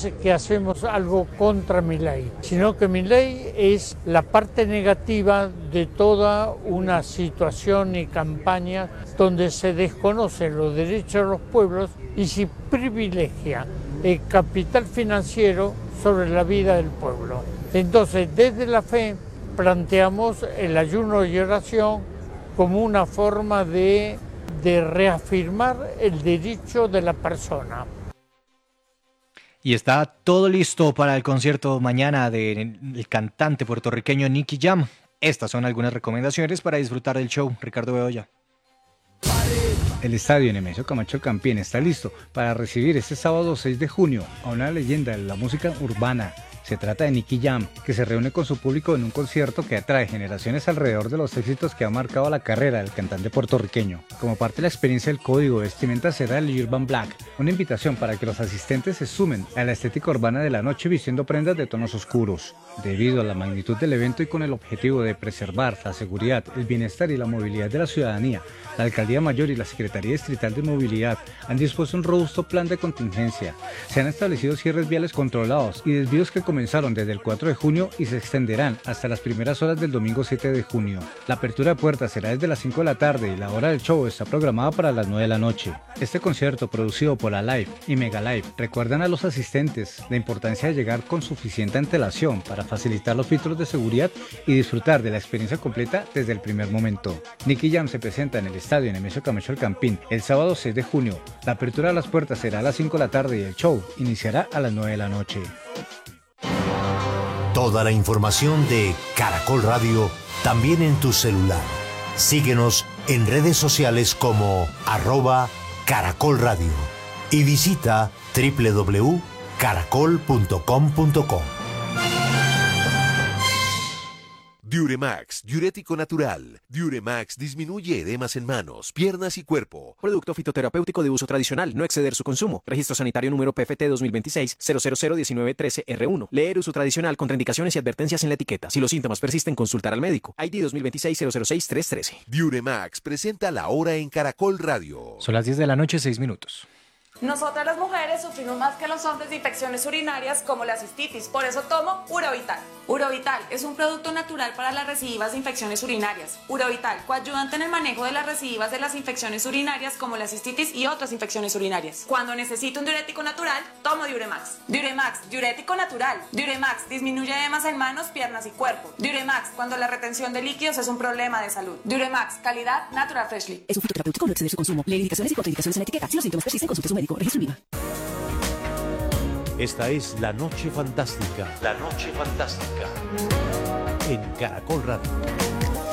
es que hacemos algo contra Milei, sino que Milei es la parte negativa de toda una situación y campaña donde se desconocen los derechos de los pueblos y se privilegia el capital financiero sobre la vida del pueblo. Entonces, desde la fe planteamos el ayuno y oración como una forma de reafirmar el derecho de la persona. Y está todo listo para el concierto mañana del cantante puertorriqueño Nicky Jam. Estas son algunas recomendaciones para disfrutar del show. Ricardo Bedoya. El estadio Nemesio Camacho Campín está listo para recibir este sábado 6 de junio a una leyenda de la música urbana. Se trata de Nicky Jam, que se reúne con su público en un concierto que atrae generaciones alrededor de los éxitos que ha marcado la carrera del cantante puertorriqueño. Como parte de la experiencia, el código de vestimenta será el Urban Black, una invitación para que los asistentes se sumen a la estética urbana de la noche vistiendo prendas de tonos oscuros. Debido a la magnitud del evento y con el objetivo de preservar la seguridad, el bienestar y la movilidad de la ciudadanía, la Alcaldía Mayor y la Secretaría Distrital de Movilidad han dispuesto un robusto plan de contingencia. Se han establecido cierres viales controlados y desvíos que comenzaron desde el 4 de junio y se extenderán hasta las primeras horas del domingo 7 de junio. La apertura de puertas será desde las 5 de la tarde y la hora del show está programada para las 9 de la noche. Este concierto, producido por Alive y Mega Live, recuerdan a los asistentes la importancia de llegar con suficiente antelación para facilitar los filtros de seguridad y disfrutar de la experiencia completa desde el primer momento. Nicky Jam se presenta en el estadio Nemesio Camacho El Campín el sábado 6 de junio. La apertura de las puertas será a las 5 de la tarde y el show iniciará a las 9 de la noche. Toda la información de Caracol Radio también en tu celular. Síguenos en redes sociales como @Caracol Radio y visita www.caracol.com.co. Diuremax, diurético natural. Diuremax disminuye edemas en manos, piernas y cuerpo. Producto fitoterapéutico de uso tradicional, no exceder su consumo. Registro sanitario número PFT 2026-0001913R1. Leer uso tradicional, contraindicaciones y advertencias en la etiqueta. Si los síntomas persisten, consultar al médico. ID 2026-006-313. Diuremax presenta la hora en Caracol Radio. Son las 10 de la noche, 6 minutos. Nosotras las mujeres sufrimos más que los hombres de infecciones urinarias como la cistitis, por eso tomo Urovital. Urovital es un producto natural para las recidivas de infecciones urinarias. Urovital, coayudante en el manejo de las recidivas de las infecciones urinarias como la cistitis y otras infecciones urinarias. Cuando necesito un diurético natural, tomo Diuremax. Diuremax, diurético natural. Diuremax disminuye edemas en manos, piernas y cuerpo. Diuremax, cuando la retención de líquidos es un problema de salud. Diuremax, calidad Natural Freshly. Es un fitoterapéutico, no exceder su consumo. Lee indicaciones y contraindicaciones en la etiqueta. Si los síntomas persisten, consulte a su médico. Registro INVIMA. Esta es La Noche Fantástica. La Noche Fantástica. En Caracol Radio.